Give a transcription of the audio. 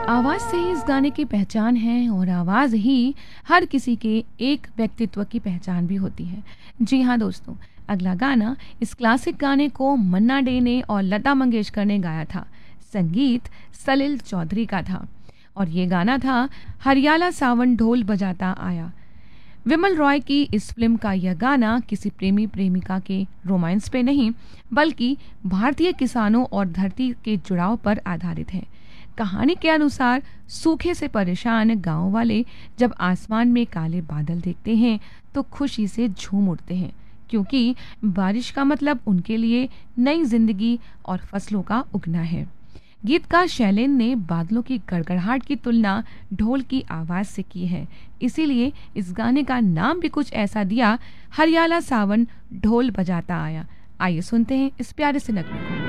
आवाज़ से ही इस गाने की पहचान है और आवाज़ ही हर किसी के एक व्यक्तित्व की पहचान भी होती है। जी हाँ दोस्तों, अगला गाना, इस क्लासिक गाने को मन्ना डे ने और लता मंगेशकर ने गाया था। संगीत सलिल चौधरी का था और ये गाना था हरियाला सावन ढोल बजाता आया। विमल रॉय की इस फिल्म का यह गाना किसी प्रेमी प्रेमिका के रोमांस पे नहीं बल्कि भारतीय किसानों और धरती के जुड़ाव पर आधारित है। कहानी के अनुसार सूखे से परेशान गांव वाले जब आसमान में काले बादल देखते हैं तो खुशी से झूम उठते हैं, क्योंकि बारिश का मतलब उनके लिए नई जिंदगी और फसलों का उगना है। गीतकार शैलेंद्र ने बादलों की गड़गड़ाहट की तुलना ढोल की आवाज से की है, इसीलिए इस गाने का नाम भी कुछ ऐसा दिया, हरियाला सावन ढोल बजाता आया। आइए सुनते हैं इस प्यारे से नगमे को।